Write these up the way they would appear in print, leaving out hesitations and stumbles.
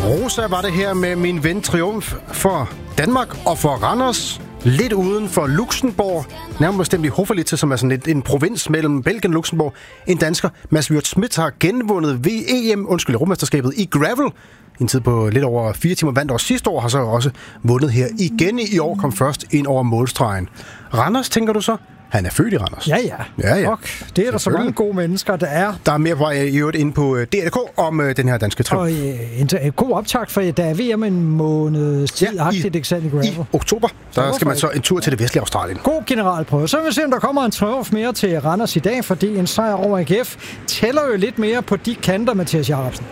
Rosa var det her med Min Ven Triumf for Danmark og for Randers. Lidt uden for Luxembourg, nærmere bestemt i Hoferlitze, som er sådan en provins mellem Belgien og Luxembourg. En dansker, Mads Wirt Schmidt, har genvundet Europamesterskabet i gravel. I en tid på lidt over 4 timer vandt, og sidste år har så også vundet her igen. I år kom først ind over målstregen. Randers, tænker du så? Han er født i Randers. Ja. Og det er der så mange gode mennesker, der er. Der er mere på i øvrigt inde på DRK om den her danske triumf. Og en god optakt, for der er VM en måneds tid-agtigt eksempel i gravel. I oktober, der skal man så en tur til det vestlige Australien. God generalprøve. Så vil vi se, om der kommer en triumf mere til Randers i dag, fordi en sejr over AGF tæller jo lidt mere på de kanter, Mathias Jacobsen.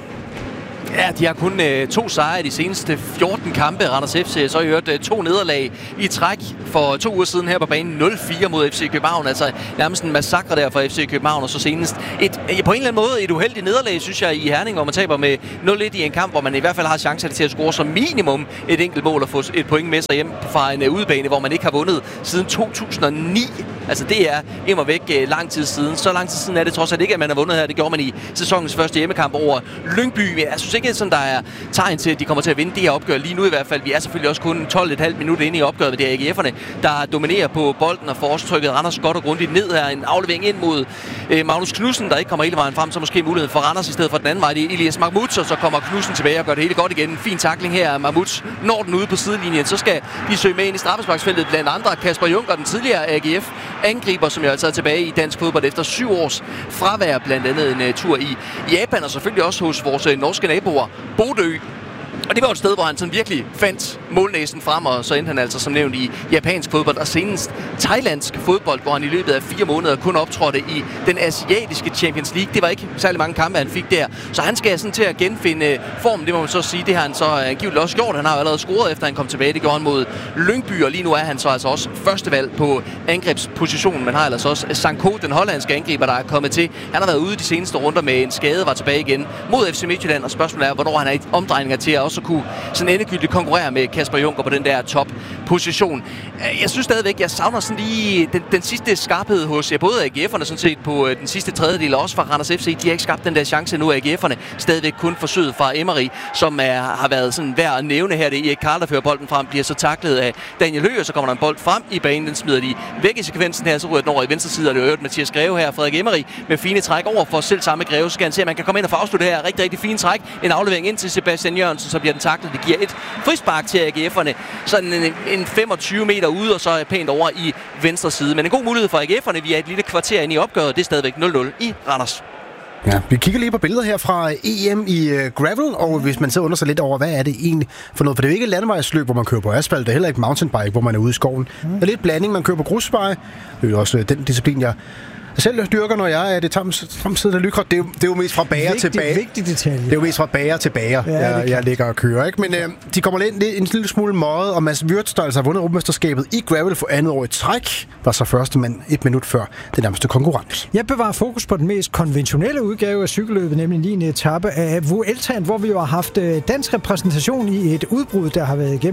Ja, de har kun 2 sejre i de seneste 14 kampe. Randers FC så har hørt 2 nederlag i træk for 2 uger siden her på banen. 0-4 mod FC København. Altså nærmest en massakre der for FC København. Og så senest på en eller anden måde et uheldigt nederlag, synes jeg, i Herning, hvor man taber med 0-1 i en kamp, hvor man i hvert fald har chancer til at score som minimum et enkelt mål og få et point med sig hjem fra en udebane, hvor man ikke har vundet siden 2009. Altså det er immer væk lang tid siden. Så lang tid siden er det trods alt ikke, at man har vundet her. Det gjorde man i sæsonens første hjemmekamp over Lyngby. Jeg synes ikke, sådan der er tegn til, at de kommer til at vinde det her opgør lige nu i hvert fald. Vi er selvfølgelig også kun 12,5 minutter inde i opgøret, det er AGF'erne, der dominerer på bolden og får også trykket Randers godt og grundigt ned her. En aflevering ind mod Magnus Knudsen, der ikke kommer hele vejen frem, så måske muligheden for Randers i stedet for den anden vej. Det er Elias Mahmoud, og så kommer Knudsen tilbage og gør det hele godt igen. En fin tackling her. Mahmoud når den ude på sidelinjen, så skal de søge med ind i straffesparksfeltet, blandt andre Kasper Junker, den tidligere AGF-angriber, som jo altså er tilbage i dansk fodbold efter 7 års fravær, blandt andet en tur i Japan, og selvfølgelig også hos vores norske naboer Bodø. Og det var et sted, hvor han sådan virkelig fandt målnæsen frem, og så endte han altså som nævnt i japansk fodbold, og senest thailandsk fodbold, hvor han i løbet af 4 måneder kun optrådte i den asiatiske Champions League. Det var ikke særlig mange kampe, han fik der. Så han skal sådan til at genfinde formen, det må man så sige. Det har han så angiveligt også gjort. Han har jo allerede scoret, efter han kom tilbage. Det gjorde han mod Lyngby, og lige nu er han så altså også førstevalg på angrebspositionen. Man har altså også Sanko, den hollandske angriber, der er kommet til. Han har været ude de seneste runder med en skade, var tilbage igen mod FC Midtjylland, og spørgsmålet er, hvornår han er i omdrejninger til at også kunne sådan endegyldigt konkurrere med Kasper Junker på den der top-position. Jeg synes stadigvæk, jeg savner sådan lige den sidste skarphed hos både AGF'erne sådan set på den sidste tredjedel, og også fra Randers FC. De har ikke skabt den der chance nu. AGF'erne stadigvæk kun forsøget fra Emery, som har været sådan værd at nævne her. Det er Erik Karl, der fører bolden frem, bliver så taklet af Daniel Høgh, og så kommer der en bold frem i banen. Den smider de væk i sekvensen her, så ryger den over i venstre side, og det er øvrigt Mathias Greve her, Frederik Emery med fine træk over for selv samme Greve. Så skal han se, at man kan komme ind og få afsluttet her. Rigtig, rigtig fine træk. En aflevering ind til Sebastian Jørgensen, så bliver den taklet. Det giver et frispark til AGF'erne. Sådan en 25 meter ude, og så er pænt over i venstre side. Men en god mulighed for AGF'erne. Vi er et lille kvarter inde i opgøret. Det er stadigvæk 0-0 i Randers. Ja, vi kigger lige på billeder her fra EM i gravel, og hvis man så undrer sig lidt over, hvad er det egentlig for noget? For det er jo ikke landevejsløb, hvor man kører på asfalt, det er heller ikke mountainbike, hvor man er ude i skoven. Det er lidt blanding, man kører på grusveje. Det er jo også den disciplin, jeg selv dyrker, når jeg er det tamsiddende lykret. Det er jo mest fra bager til bager. Vigtig detalje. Det er jo mest fra bager til bager, jeg ligger og kører, ikke? Men de kommer lidt en lille smule møget, og Mads Wirt, der altså har vundet Europamesterskabet i gravel for andet år i træk, var så første mand 1 minut før det nærmeste konkurrent. Jeg bevarer fokus på den mest konventionelle udgave af cykelløbet, nemlig 9. etape af Vueltaen, hvor vi jo har haft dansk repræsentation i et udbrud, der har været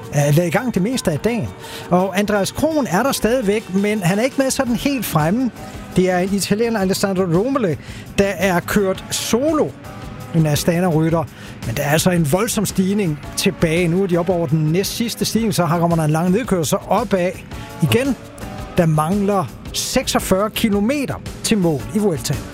i gang det meste af dagen. Og Andreas Kron er der stadigvæk, men han er ikke med sådan helt fremme. Det er en italiener, Alessandro Romele, der er kørt solo, en Astana-rytter. Men der er altså en voldsom stigning tilbage. Nu er de oppe over den næst sidste stigning, så kommer der en lang nedkørsel opad. Igen, der mangler 46 kilometer til mål i Vueltaen.